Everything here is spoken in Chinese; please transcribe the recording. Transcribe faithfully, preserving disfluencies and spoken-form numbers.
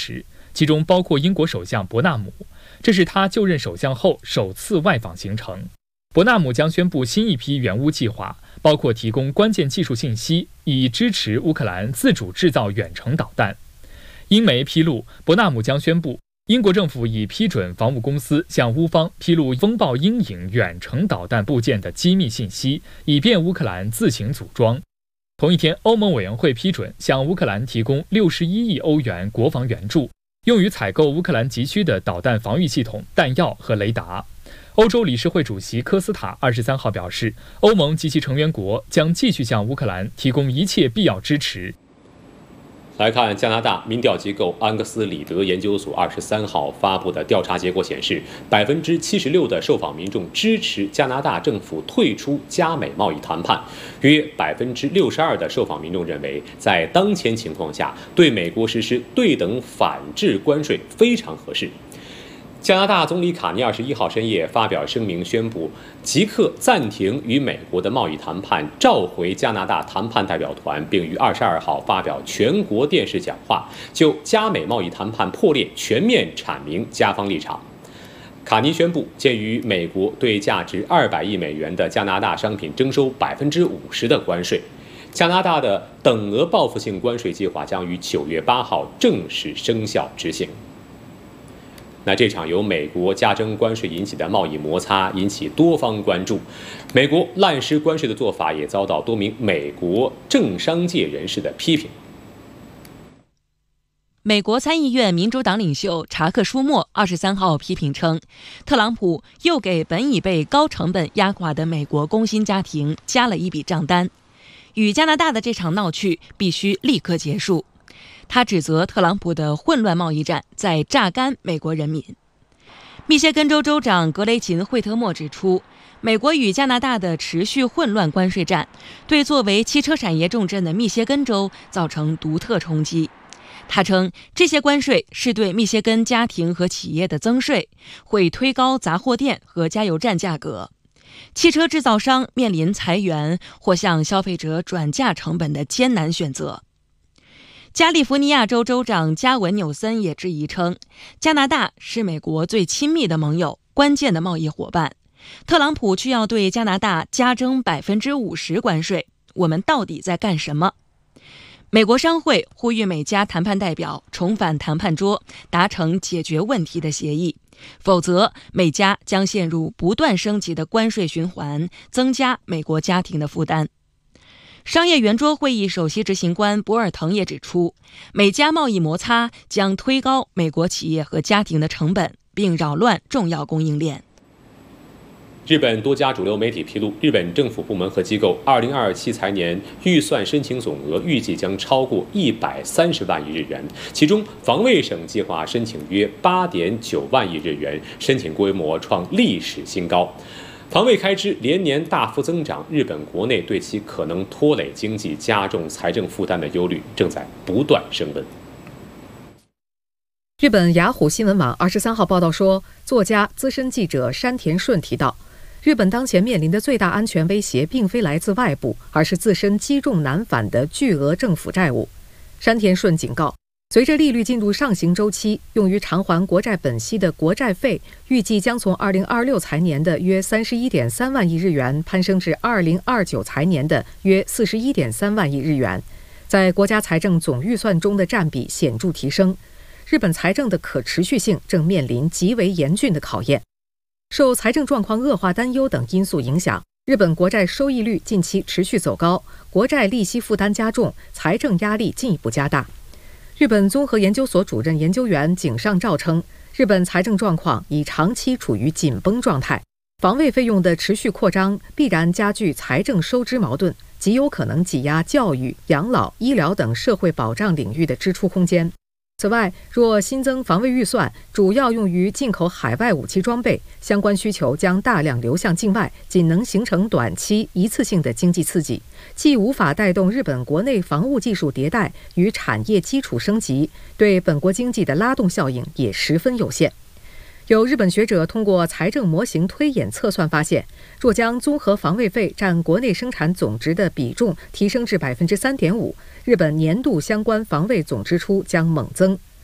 持，其中包括英国首相伯纳姆。这是他就任首相后首次外访行程。伯纳姆将宣布新一批援乌计划，包括提供关键技术信息，以支持乌克兰自主制造远程导弹。英媒披露，伯纳姆将宣布英国政府已批准防务公司向乌方披露风暴鹰影远程导弹部件的机密信息，以便乌克兰自行组装。同一天，欧盟委员会批准向乌克兰提供六十一亿欧元国防援助，用于采购乌克兰急需的导弹防御系统、弹药和雷达。欧洲理事会主席科斯塔二十三号表示，欧盟及其成员国将继续向乌克兰提供一切必要支持。 来看加拿大民调机构安格斯里德研究所二十三号发布的调查结果显示，百分之七十六的受访民众支持加拿大政府退出加美贸易谈判，约百分之六十二的受访民众认为，在当前情况下，对美国实施对等反制关税非常合适。加拿大总理卡尼二十一号深夜发表声明，宣布即刻暂停与美国的贸易谈判，召回加拿大谈判代表团，并于二十二号发表全国电视讲话，就加美贸易谈判破裂全面阐明加方立场。卡尼宣布，鉴于美国对价值二百亿美元的加拿大商品征收百分之五十的关税，加拿大的等额报复性关税计划将于九月八号正式生效执行。那这场由美国加征关税引起的贸易摩擦引起多方关注，美国滥施关税的做法也遭到多名美国政商界人士的批评。 美国参议院民主党领袖查克·舒默二十三号批评称，特朗普又给本已被高成本压垮的美国工薪家庭加了一笔账单，与加拿大的这场闹剧必须立刻结束。他指责特朗普的混乱贸易战在榨干美国人民。密歇根州州长格雷琴·惠特默指出，美国与加拿大的持续混乱关税战对作为汽车产业重镇的密歇根州造成独特冲击。他称，这些关税是对密歇根家庭和企业的增税，会推高杂货店和加油站价格。汽车制造商面临裁员或向消费者转嫁成本的艰难选择。加利福尼亚州州长加文纽森也质疑称，加拿大是美国最亲密的盟友，关键的贸易伙伴。特朗普却要对加拿大加征百分之五十关税，我们到底在干什么？美国商会呼吁美加谈判代表重返谈判桌，达成解决问题的协议，否则美加将陷入不断升级的关税循环，增加美国家庭的负担。商业圆桌会议首席执行官博尔滕也指出，美加贸易摩擦将推高美国企业和家庭的成本，并扰乱重要供应链。 日本多家主流媒体披露，日本政府部门和机构二零二七财年预算申请总额预计将超过一百三十万亿日元，其中防卫省计划申请约八点九万亿日元，申请规模创历史新高。防卫开支连年大幅增长，日本国内对其可能拖累经济、加重财政负担的忧虑正在不断升温。 日本雅虎新闻网二十三号报道说，作家、资深记者山田顺提到，日本当前面临的最大安全威胁并非来自外部，而是自身积重难返的巨额政府债务。山田顺警告，随着利率进入上行周期，用于偿还国债本息的国债费预计将从二零二六财年的约三十一点三万亿日元攀升至二零二九财年的约四十一点三万亿日元，在国家财政总预算中的占比显著提升。日本财政的可持续性正面临极为严峻的考验。受财政状况恶化担忧等因素影响，日本国债收益率近期持续走高，国债利息负担加重，财政压力进一步加大。日本综合研究所主任研究员井上照称，日本财政状况已长期处于紧绷状态，防卫费用的持续扩张必然加剧财政收支矛盾，极有可能挤压教育、养老、医疗等社会保障领域的支出空间。此外，若新增防卫预算主要用于进口海外武器装备，相关需求将大量流向境外，仅能形成短期一次性的经济刺激，既无法带动日本国内防务技术迭代与产业基础升级，对本国经济的拉动效应也十分有限。有日本学者通过财政模型推演测算发现，若将综合防卫费占国内生产总值的比重提升至 百分之三点五， 日本年度相关防卫总支出将猛增。